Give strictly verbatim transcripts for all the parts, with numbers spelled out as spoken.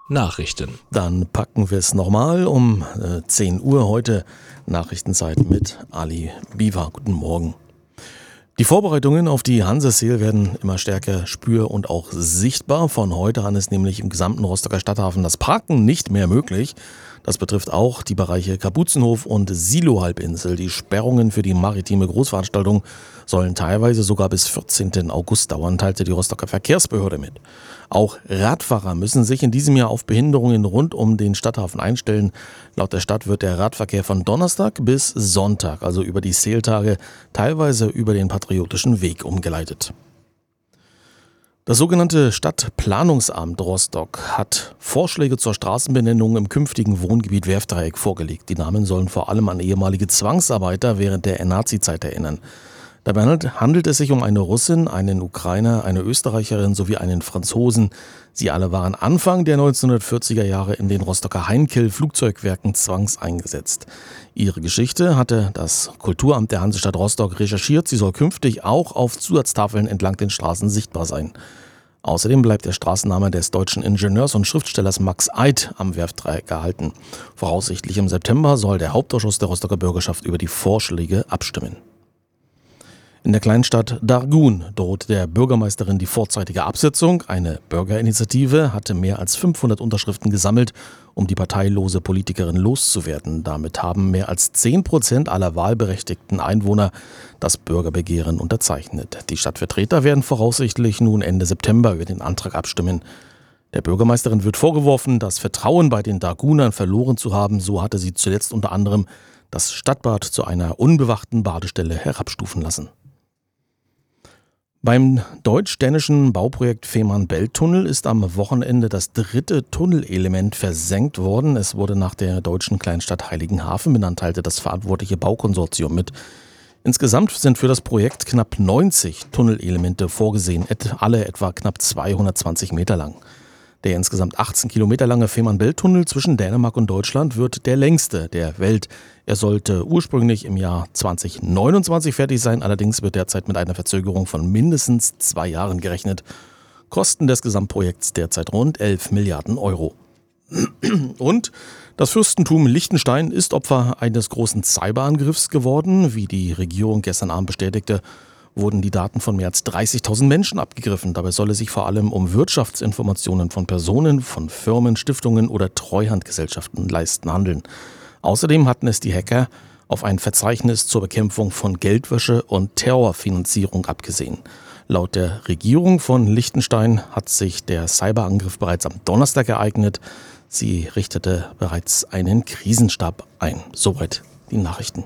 Nachrichten. Dann packen wir es nochmal um äh, zehn Uhr heute. Nachrichtenzeit mit Ali Biwa. Guten Morgen. Die Vorbereitungen auf die Hanse-Sail werden immer stärker spür- und auch sichtbar. Von heute an ist nämlich im gesamten Rostocker Stadthafen das Parken nicht mehr möglich. Das betrifft auch die Bereiche Kapuzenhof und Silo-Halbinsel. Die Sperrungen für die maritime Großveranstaltung sollen teilweise sogar bis vierzehnten August dauern, teilte die Rostocker Verkehrsbehörde mit. Auch Radfahrer müssen sich in diesem Jahr auf Behinderungen rund um den Stadthafen einstellen. Laut der Stadt wird der Radverkehr von Donnerstag bis Sonntag, also über die Sailtage, teilweise über den Patriotischen Weg umgeleitet. Das sogenannte Stadtplanungsamt Rostock hat Vorschläge zur Straßenbenennung im künftigen Wohngebiet Werftdreieck vorgelegt. Die Namen sollen vor allem an ehemalige Zwangsarbeiter während der Nazi-Zeit erinnern. Dabei handelt es sich um eine Russin, einen Ukrainer, eine Österreicherin sowie einen Franzosen. Sie alle waren Anfang der neunzehnhundertvierziger Jahre in den Rostocker Heinkel-Flugzeugwerken zwangseingesetzt. Ihre Geschichte hatte das Kulturamt der Hansestadt Rostock recherchiert. Sie soll künftig auch auf Zusatztafeln entlang den Straßen sichtbar sein. Außerdem bleibt der Straßenname des deutschen Ingenieurs und Schriftstellers Max Eid am Werftdreieck erhalten. Voraussichtlich im September soll der Hauptausschuss der Rostocker Bürgerschaft über die Vorschläge abstimmen. In der Kleinstadt Dargun droht der Bürgermeisterin die vorzeitige Absetzung. Eine Bürgerinitiative hatte mehr als fünfhundert Unterschriften gesammelt, um die parteilose Politikerin loszuwerden. Damit haben mehr als zehn Prozent aller wahlberechtigten Einwohner das Bürgerbegehren unterzeichnet. Die Stadtvertreter werden voraussichtlich nun Ende September über den Antrag abstimmen. Der Bürgermeisterin wird vorgeworfen, das Vertrauen bei den Dargunern verloren zu haben. So hatte sie zuletzt unter anderem das Stadtbad zu einer unbewachten Badestelle herabstufen lassen. Beim deutsch-dänischen Bauprojekt Fehmarn-Belt-Tunnel ist am Wochenende das dritte Tunnelelement versenkt worden. Es wurde nach der deutschen Kleinstadt Heiligenhafen benannt, teilte das verantwortliche Baukonsortium mit. Insgesamt sind für das Projekt knapp neunzig Tunnelelemente vorgesehen, alle etwa knapp zweihundertzwanzig Meter lang. Der insgesamt achtzehn Kilometer lange Fehmarn-Belt-Tunnel zwischen Dänemark und Deutschland wird der längste der Welt. Er sollte ursprünglich im Jahr zwanzig neunundzwanzig fertig sein, allerdings wird derzeit mit einer Verzögerung von mindestens zwei Jahren gerechnet. Kosten des Gesamtprojekts derzeit rund elf Milliarden Euro. Und das Fürstentum Liechtenstein ist Opfer eines großen Cyberangriffs geworden. Wie die Regierung gestern Abend bestätigte, wurden die Daten von mehr als dreißigtausend Menschen abgegriffen. Dabei soll es sich vor allem um Wirtschaftsinformationen von Personen, von Firmen, Stiftungen oder Treuhandgesellschaften leisten handeln. Außerdem hatten es die Hacker auf ein Verzeichnis zur Bekämpfung von Geldwäsche und Terrorfinanzierung abgesehen. Laut der Regierung von Liechtenstein hat sich der Cyberangriff bereits am Donnerstag ereignet. Sie richtete bereits einen Krisenstab ein. Soweit die Nachrichten.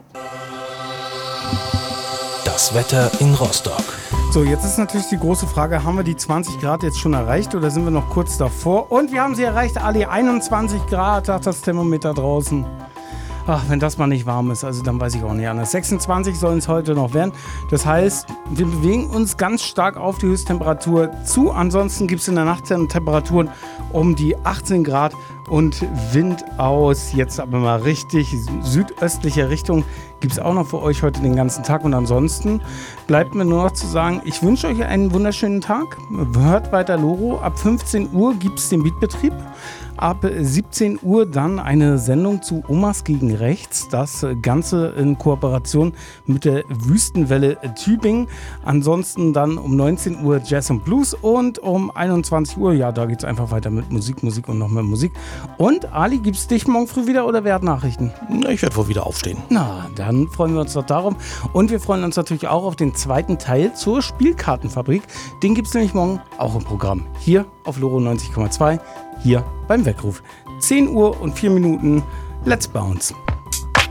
Das Wetter in Rostock. So, jetzt ist natürlich die große Frage, haben wir die zwanzig Grad jetzt schon erreicht oder sind wir noch kurz davor? Und wir haben sie erreicht, Ali, einundzwanzig Grad, sagt das Thermometer draußen. Ach, wenn das mal nicht warm ist, also dann weiß ich auch nicht anders. sechsundzwanzig sollen es heute noch werden. Das heißt, wir bewegen uns ganz stark auf die Höchsttemperatur zu. Ansonsten gibt es in der Nacht Temperaturen um die achtzehn Grad und Wind aus. Jetzt aber mal richtig südöstlicher Richtung gibt es auch noch für euch heute den ganzen Tag. Und ansonsten bleibt mir nur noch zu sagen, ich wünsche euch einen wunderschönen Tag. Hört weiter Loro. Ab fünfzehn Uhr gibt es den Beatbetrieb. Ab siebzehn Uhr dann eine Sendung zu Omas gegen Rechts. Das Ganze in Kooperation mit der Wüstenwelle Tübingen. Ansonsten dann um neunzehn Uhr Jazz und Blues und um einundzwanzig Uhr, ja, da geht es einfach weiter mit Musik, Musik und noch mehr Musik. Und Ali, gibt's dich morgen früh wieder oder wer hat Nachrichten? Ich werde wohl wieder aufstehen. Na, dann freuen wir uns doch darum. Und wir freuen uns natürlich auch auf den zweiten Teil zur Spielkartenfabrik. Den gibt es nämlich morgen auch im Programm. Hier auf Loro neunzig Komma zwei. Hier beim Weckruf. zehn Uhr und vier Minuten. Let's bounce.